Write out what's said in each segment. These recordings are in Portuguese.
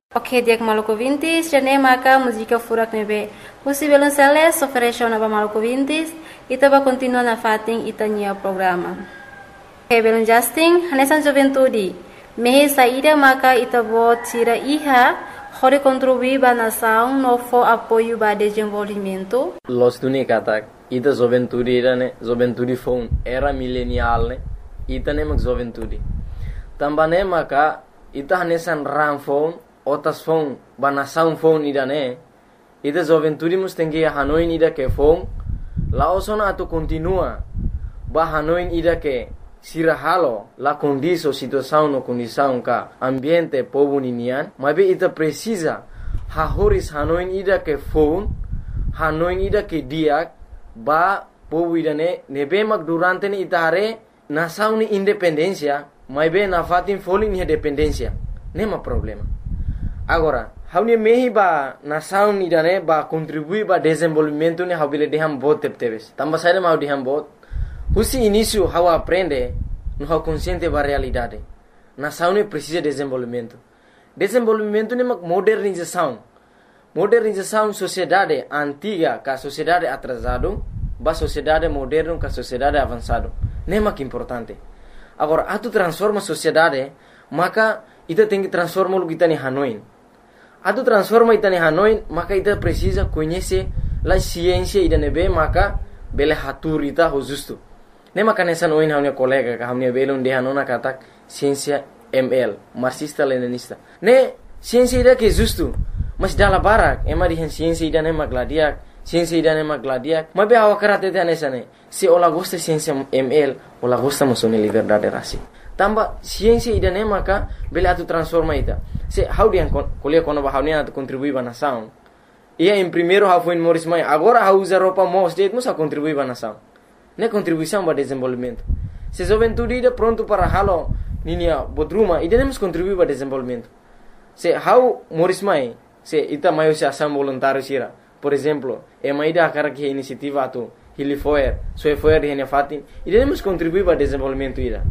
Ok, dia Maluku Vintis, jane maka música furak nebe. Husi belum seles, oferecio na Maluku Vintis, ita ba continua na fating ita nia programa. Ok, belum Justin, hanesan juventudi. Mehe saída maka ita bo tira iha, hore contribuir ba nação no fo apoio ba desenvolvimento. Los tuni katak, ita juventudi ne, juventudi phone era milenial ne, ita ne mak juventudi. Tambane maka ita hanesan ram phone Otas phone, banasaun phone ida ne. Ida joventuri mustengi hanoin ida ke phone. Laosona atu continua. Ba hanoin ida ke sirahalo la condiso situação no condição ka ambiente povo ninian. Mabe ita precisa hahoris hanoin ida ke phone. Hanoin ida ke diak. Ba povo ida ne. Nebe mak durante ne ita hare nasaun ni independencia. Mabe na fatin folin ni dependencia. Nema problema. Agora, haunia mehi ba nação ni dane ba contribui ba desenvolvimento ne haubile deham bot tepteves. Tamba saída mau deham bot. Husi início hau aprende no hau consciente ba realidade. Nação ne precisa desenvolvimento. Desenvolvimento ne mak modernização. Modernização sociedade antiga ka sociedade atrasado ba sociedade moderno ka sociedade avançado. Ne mak importante. Agora, atu transforma sociedade, maka ita tem que transformar o que está em Hanoi. Atu transforma ita em Hanoi, maka ita precisa conhecer a ciência ida nebe, maka bele hatur ita ho justo. Ne maka nessa noin haunia colega ka haunia belon de hanona katak ciência ML, marxista leninista. Ne ciência ida que justo, mas dala barak, ema di ciência ida ne magladiak, ciência ida ne magladiak. Mabe hawa karate te nessa ne. Se ola gosta ciência ML, ola gosta masone liberdade rasi. Tamba ciência ida ne maka bele atu transforma ita. Se how dia kuliah kono ba haunia atu contribui ba nação. Ia em primeiro how foi Morris Mai, agora how usa roupa mos de musa contribui ba nação. Ne contribuição ba desenvolvimento. Se juventude ida pronto para halo ninia bodruma ida nemos contribui ba desenvolvimento. Se how Morris Mai, se ita maio se ação voluntário sira. Por exemplo, e maida akara que iniciativa atu Hilifoer, Soefoer de fatin, ida nemos contribui ba desenvolvimento ida.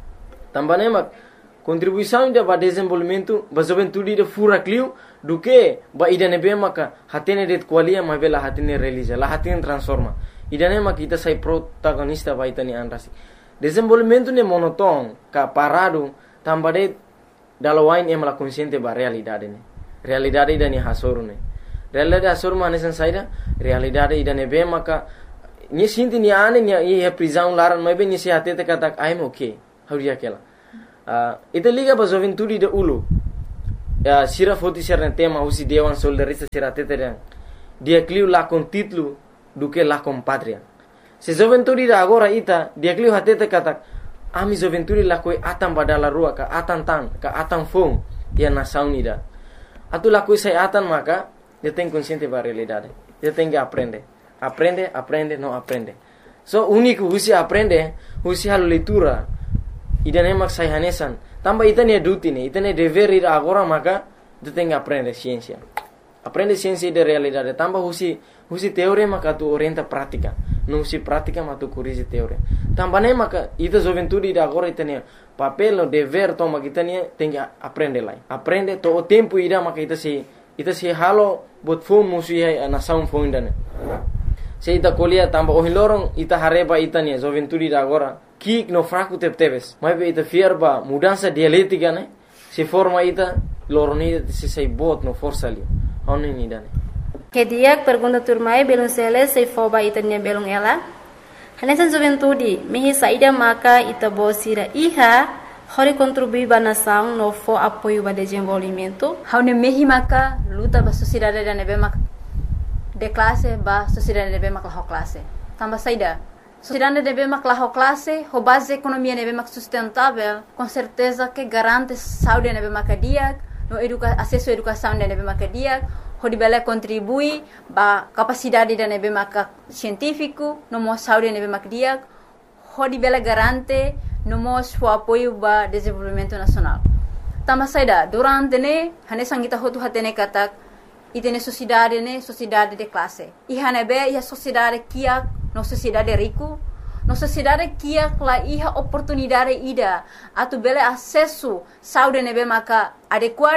Também mak contribuição ida ba desenvolvimento ba juventude ida fura clio do que ba ida nebe maka hatene det qualia ma bela hatene realiza la hatene transforma ida ne mak kita sai protagonista ba itani anrasi desenvolvimento ne monoton ka parado tambade dalawain em la consciente ba realidade ne realidade ida ni hasoru ne realidade hasoru mane san saida realidade ida nebe maka ni sinti ni ane ni e prisão laran ma be ni se hatete katak I'm okay hauria kela ita liga ba juventude de ulu sira foti serna tema usi dewan soldarista sira teteren dia clio la con título do que la com patria se juventude da agora ita dia clio hatete katak ami juventude la koi atam badala rua ka atan tan ka atan fong dia nação ida atu la koi sai atan maka dia tem consciente ba realidade dia tem que aprende não aprende so único usi aprende usi halo leitura ida ne mak sai hanesan tamba ita ne duty ne ita ne dever ida agora maka tu tem que aprender ciência de realidade tamba husi teoria maka tu orienta prática não husi prática mas tu corrige teoria tamba ne maka ita juventude ida agora ita ne papel dever toma kita ne tem que aprender lá aprende to o tempo ida maka ita se halo bot fom musi hai nação fom ne se ita colia tamba o hilorong ita hareba ita ne juventude ida agora kik no fraco tepteves mas ita fierba mudança dialética né se forma ita loroni se sei bot no força ali oni ni dane Que dia pergunta turmai belum seles se foba ita nia belum ela hanesan juventude mehi saída maka ita bosira iha hori contribui ba nação no fo apoio ba desenvolvimento haune mehi maka luta ba sociedade da nebe mak de classe ba sociedade nebe mak la classe tamba saída sociedade deve mak la classe ho base economia deve mak sustentável com certeza que garante saúde deve mak dia no acesso à educação deve mak dia ho dibele contribui ba capacidade deve mak científico no mo saúde deve mak dia ho dibele garante no mo o apoio ba desenvolvimento nacional tama saida durante ne hane sangita hotu hatene katak itene sociedade de classe e hanebe a sociedade kia no sociedade rico no sociedade kia la iha oportunidade ida atu bele acesso saúde nebe maka adequada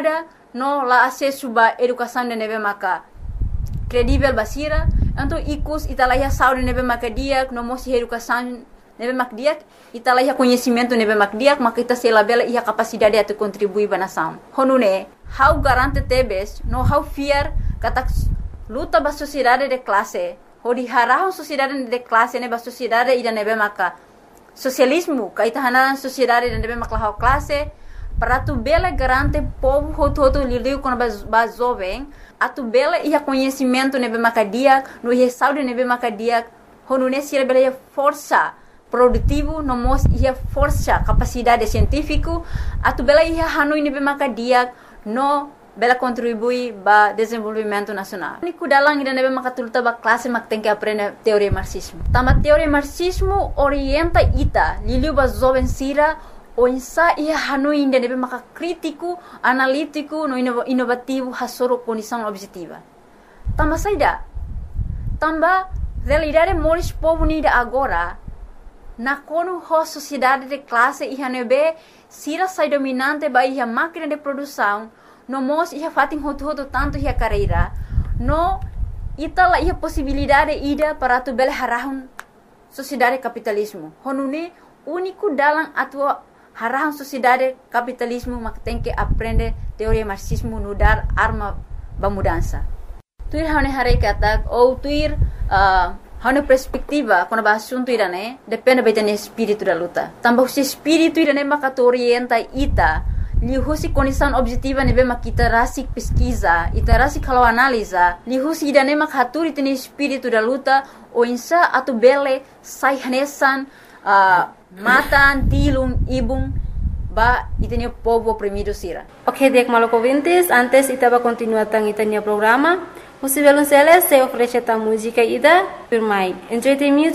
no la acesso ba educação de neve maka credível basira, então icus italaya saúde neve maka dia, no mosi educação neve mak dia, italaya conhecimento neve mak dia, maka ita sela bela ia capacidade de contribuir ba nação. Honune, how garante tebes, no how fear kata luta ba sociedade de classe, hodi harahon sociedade de classe ne ba sociedade ida neve maka socialismo, kaita hanan sociedade de neve maka how classe, para tu bela garante povo hoto lidiu com ba jovem, a tu bela ia conhecimento neve maka dia, no ia saúde neve maka dia, honune sira bela ia força produtivo, no mos ia força capacidade científico, a tu bela ia hanui nebe maka dia, no bela contribui ba desenvolvimento nacional. Niku dalang ida nebe maka tulta ba classe mak tem que aprender teoria marxismo. Tama teoria marxismo orienta ita, liliu ba jovem sira, o insa ia hanui ida nebe maka crítico, analítico, no inovativo, hasoro condição objetiva. Tama saida, tamba realidade moris povo nida agora, na kono ho sociedade de classe iha nebe sira sai dominante ba iha máquina de produção no mos iha fatin hotu tanto iha carreira no itala iha possibilidade ida para tu bele harahun sociedade capitalismo honune único dalam atua harahun sociedade capitalismo mak tem que aprender teoria marxismo no dar arma ba mudança tuir hane hare kata ou tuir hana perspectiva quando ba assunto irane depende ba tene espírito da luta tambah se espírito irane maka orienta ita li husi condição objetiva nebe makita rasik pesquisa ita rasik kalau analisa li husi irane maka haturi tene espírito da luta o insa atu bele sai hanesan matan tilung ibung ba itene povo oprimido sira. Ok, dek Maluco ouvintes, antes itaba continuar tang itania programa. Você vai se oferecer a música ida, por mais. Enjoy the music.